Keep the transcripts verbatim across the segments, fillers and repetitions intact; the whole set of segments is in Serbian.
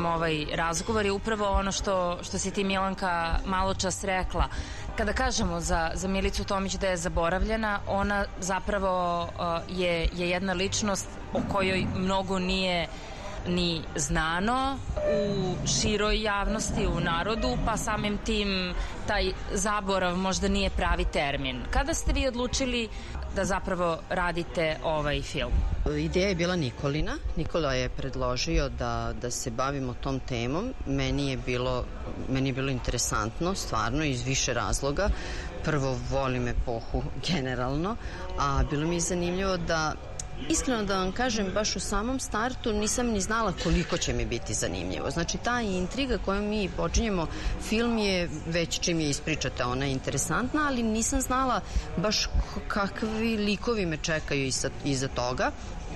ovaj razgovor je upravo ono što, što si ti, Milanka, malo čas rekla. Kada kažemo za, za Milicu Tomić da je zaboravljena, ona zapravo uh, je, je jedna ličnost o kojoj mnogo nije ni znano u široj javnosti, u narodu, pa samim tim taj zaborav možda nije pravi termin. Kada ste vi odlučili da zapravo radite ovaj film? Ideja je bila Nikolina. Nikola je predložio da, da se bavimo tom temom. Meni je bilo, meni je bilo interesantno, stvarno, iz više razloga. Prvo, volim epohu generalno, a bilo mi je zanimljivo da iskreno da vam kažem, baš u samom startu nisam ni znala koliko će mi biti zanimljivo. Znači, ta intriga kojom mi počinjemo film je već čim je ispričate, ona je interesantna, ali nisam znala baš kakvi likovi me čekaju iza, iza toga.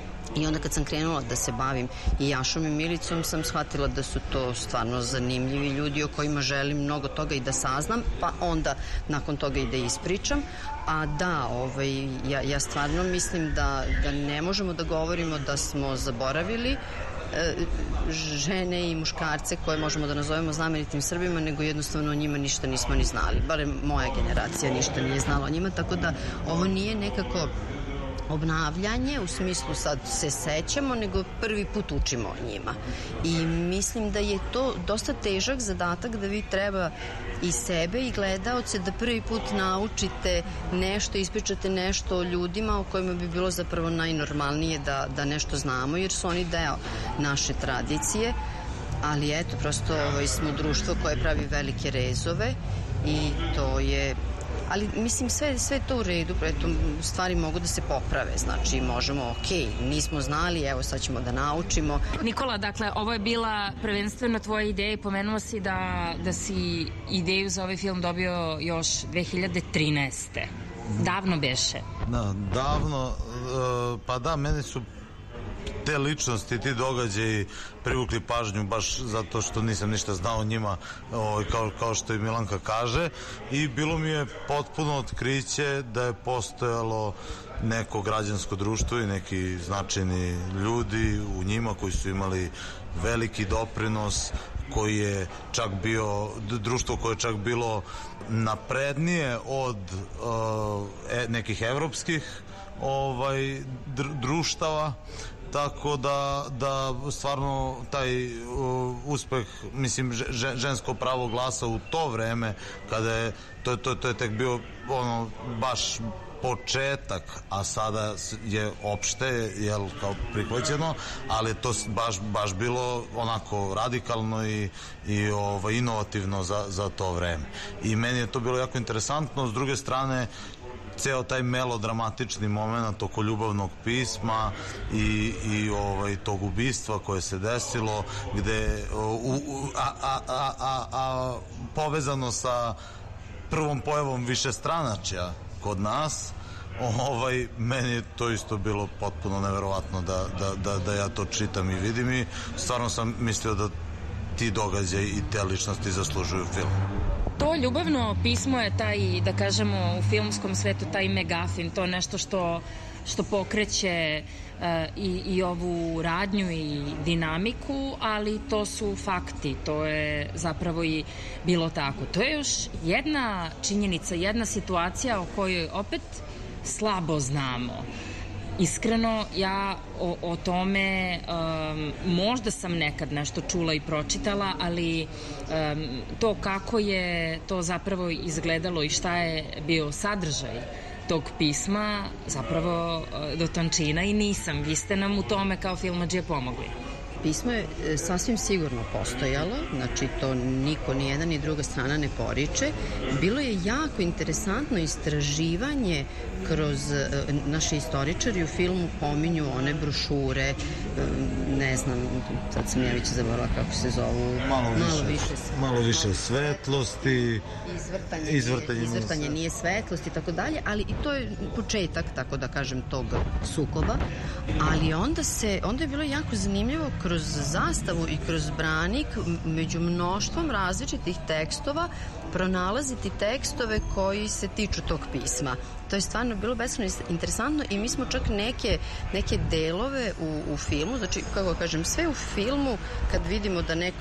I onda kad sam krenula da se bavim i Jašom i Milicom, sam shvatila da su to stvarno zanimljivi ljudi o kojima želim mnogo toga i da saznam, pa onda nakon toga i da ispričam. A da, ovaj, ja, ja stvarno mislim da, da ne možemo da govorimo da smo zaboravili e, žene i muškarce koje možemo da nazovemo znamenitim Srbima, nego jednostavno o njima ništa nismo ni znali. Barem moja generacija ništa nije znala o njima, tako da ovo nije nekako obnavljanje, u smislu sad se sećamo, nego prvi put učimo o njima. I mislim da je to dosta težak zadatak, da vi treba i sebe i gledaoce da prvi put naučite nešto, ispričate nešto o ljudima o kojima bi bilo zapravo najnormalnije da, da nešto znamo, jer su oni deo naše tradicije. Ali eto, prosto ovaj, smo društvo koje pravi velike rezove i to je... Ali mislim sve, sve to u redu, eto, stvari mogu da se poprave, znači možemo, ok, nismo znali, evo sad ćemo da naučimo. Nikola, dakle, ovo je bila prvenstveno tvoja ideja i pomenuo si da, da si ideju za ovaj film dobio još dve hiljade trinaeste. Davno beše. Da, davno, pa da, meni su te ličnosti, ti događaji privukli pažnju baš zato što nisam ništa znao o njima, ovaj, kao, kao što i Milanka kaže, i bilo mi je potpuno otkriće da je postojalo neko građansko društvo i neki značajni ljudi u njima koji su imali veliki doprinos, koji je čak bio, društvo koje je čak bilo naprednije od uh, e, nekih evropskih ovaj, dr, društava. Tako da, da stvarno taj uh, uspeh, mislim, že, žensko pravo glasa u to vreme, kada je, to, to, to je tek bio ono, baš početak, a sada je opšte, jel, kao prihvaćeno, ali to baš, baš bilo onako radikalno i, i ovaj, inovativno za, za to vreme. I meni je to bilo jako interesantno. S druge strane, ceo taj melodramatični moment oko ljubavnog pisma i, i ovaj, tog ubistva koje se desilo, gde u, u, a, a, a, a, a povezano sa prvom pojavom višestranačja kod nas, ovaj, meni je to isto bilo potpuno neverovatno da, da, da, da ja to čitam i vidim, i stvarno sam mislio da ti događaj i te ličnosti zaslužuju film. To ljubavno pismo je taj, da kažemo, u filmskom svetu taj megafin, to nešto što, što pokreće uh, i, i ovu radnju i dinamiku, ali to su fakti, to je zapravo i bilo tako. To je još jedna činjenica, jedna situacija o kojoj opet slabo znamo. Iskreno, ja o, o tome um, možda sam nekad nešto čula i pročitala, ali um, to kako je to zapravo izgledalo i šta je bio sadržaj tog pisma, zapravo uh, do tančina i nisam. Vi ste nam u tome kao filmadžije pomogli. Pismo je sasvim sigurno postojalo, znači to niko, ni jedna ni druga strana ne poriče. Bilo je jako interesantno istraživanje kroz, naši istoričari u filmu pominju one brošure, ne znam, sad sam ja već zaboravila kako se zovu. Malo više, malo više, malo više svetlosti, izvrtanje, izvrtanje, nije, izvrtanje nije svetlosti i tako dalje, ali i to je početak, tako da kažem, tog sukoba. Ali onda se, onda je bilo jako zanimljivo kroz zastavu i kroz branik među mnoštvom različitih tekstova pronalaziti tekstove koji se tiču tog pisma. To je stvarno bilo beskrajno interesantno i mi smo čak neke, neke delove u, u filmu, znači, kako kažem, sve u filmu kad vidimo da neko